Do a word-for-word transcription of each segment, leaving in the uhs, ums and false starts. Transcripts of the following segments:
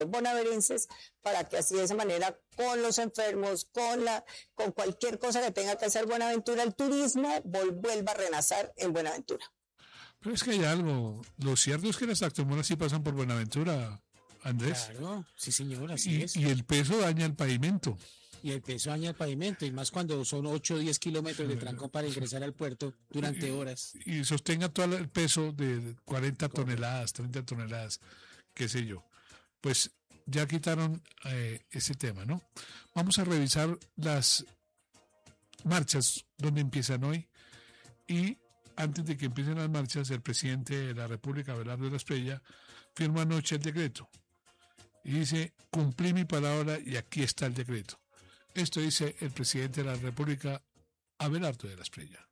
los bonaerenses, para que así de esa manera, con los enfermos, con la, con cualquier cosa que tenga que hacer Buenaventura, el turismo vuelva a renacer en Buenaventura. Pero es que hay algo, lo cierto es que las tractomulas sí pasan por Buenaventura, Andrés. Claro, sí señor, así y, es. Y el peso daña el pavimento. Y el peso daña el pavimento, y más cuando son ocho o diez kilómetros de trancón para ingresar al puerto durante horas. Y sostenga todo el peso de cuarenta toneladas, treinta toneladas, qué sé yo. Pues ya quitaron eh, ese tema, ¿no? Vamos a revisar las marchas donde empiezan hoy. Y antes de que empiecen las marchas, el presidente de la República, Abelardo de la Espriella, firma anoche el decreto. Y dice, cumplí mi palabra y aquí está el decreto. Esto dice el presidente de la República, Abelardo de la Espriella.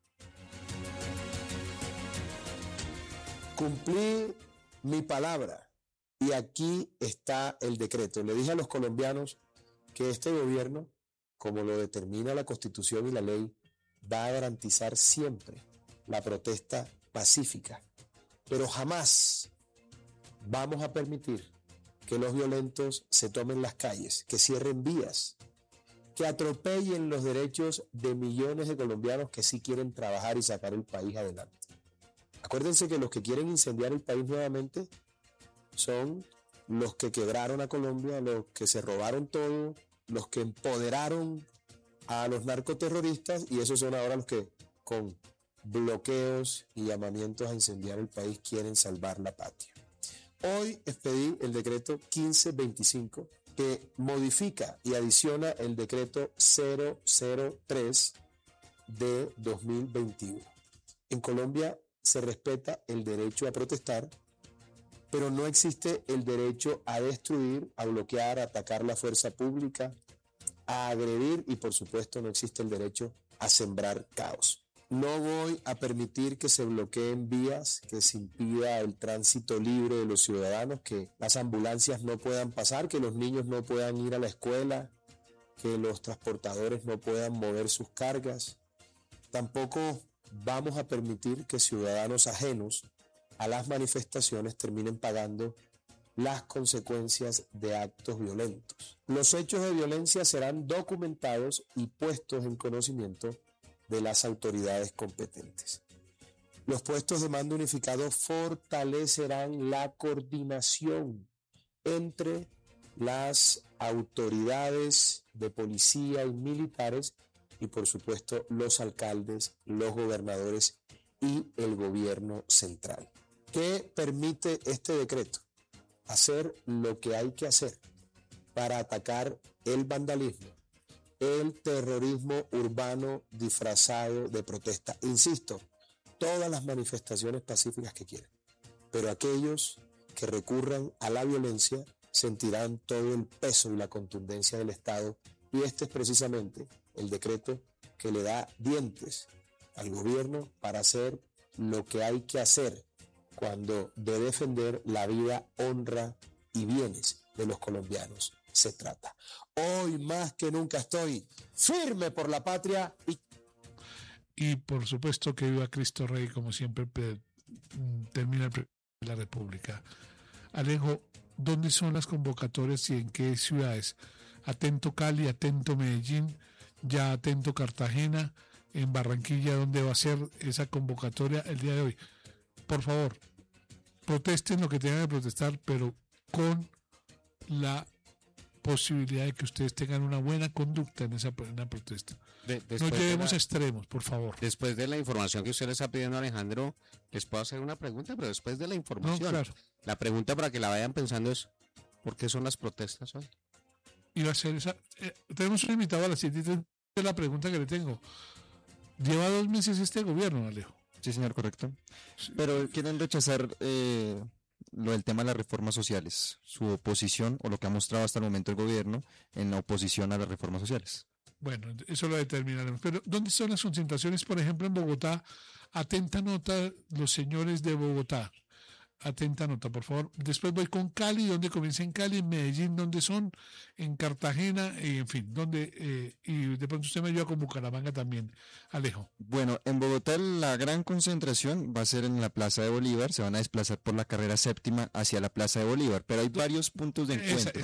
Cumplí mi palabra y aquí está el decreto. Le dije a los colombianos que este gobierno, como lo determina la Constitución y la ley, va a garantizar siempre la protesta pacífica, pero jamás vamos a permitir que los violentos se tomen las calles, que cierren vías, que atropellen los derechos de millones de colombianos que sí quieren trabajar y sacar el país adelante. Acuérdense que los que quieren incendiar el país nuevamente son los que quebraron a Colombia, los que se robaron todo, los que empoderaron a los narcoterroristas, y esos son ahora los que con bloqueos y llamamientos a incendiar el país quieren salvar la patria. Hoy expedí el decreto quince veinticinco que modifica y adiciona el decreto cero cero tres de dos mil veintiuno. En Colombia se respeta el derecho a protestar, pero no existe el derecho a destruir, a bloquear, a atacar la fuerza pública, a agredir, y por supuesto no existe el derecho a sembrar caos. No voy a permitir que se bloqueen vías, que se impida el tránsito libre de los ciudadanos, que las ambulancias no puedan pasar, que los niños no puedan ir a la escuela, que los transportadores no puedan mover sus cargas. Tampoco vamos a permitir que ciudadanos ajenos a las manifestaciones terminen pagando las consecuencias de actos violentos. Los hechos de violencia serán documentados y puestos en conocimiento de las autoridades competentes. Los puestos de mando unificado fortalecerán la coordinación entre las autoridades de policía y militares y, por supuesto, los alcaldes, los gobernadores y el gobierno central. ¿Qué permite este decreto? Hacer lo que hay que hacer para atacar el vandalismo, el terrorismo urbano disfrazado de protesta. Insisto, todas las manifestaciones pacíficas que quieran, pero aquellos que recurran a la violencia sentirán todo el peso y la contundencia del Estado, y este es precisamente el decreto que le da dientes al gobierno para hacer lo que hay que hacer cuando de defender la vida, honra y bienes de los colombianos se trata. Hoy más que nunca estoy firme por la patria y... Y por supuesto que viva Cristo Rey, como siempre pe- termina el pre- de la República. Alejo, ¿dónde son las convocatorias y en qué ciudades? Atento Cali, atento Medellín, ya atento Cartagena, en Barranquilla, ¿dónde va a ser esa convocatoria el día de hoy? Por favor, protesten lo que tengan que protestar, pero con la posibilidad de que ustedes tengan una buena conducta en esa en la protesta. De, No llevemos de la, extremos, por favor. Después de la información que usted le está pidiendo, Alejandro, les puedo hacer una pregunta, pero después de la información. No, claro. La pregunta para que la vayan pensando es, ¿por qué son las protestas hoy? Iba a ser esa. Eh, tenemos un invitado a las siete y treinta, la pregunta que le tengo. Lleva dos meses este gobierno, Alejo. Sí, señor, correcto. Pero quieren rechazar eh, lo del tema de las reformas sociales, su oposición o lo que ha mostrado hasta el momento el gobierno en la oposición a las reformas sociales. Bueno, eso lo determinaremos. Pero, ¿dónde son las concentraciones? Por ejemplo, en Bogotá. Atenta nota, los señores de Bogotá. Atenta nota, por favor. Después voy con Cali, donde comienza en Cali, en Medellín, donde son, en Cartagena, y en fin, donde, eh, y de pronto usted me ayuda con Bucaramanga también, Alejo. Bueno, en Bogotá la gran concentración va a ser en la Plaza de Bolívar, se van a desplazar por la carrera séptima hacia la Plaza de Bolívar, pero hay varios puntos de encuentro. Esa,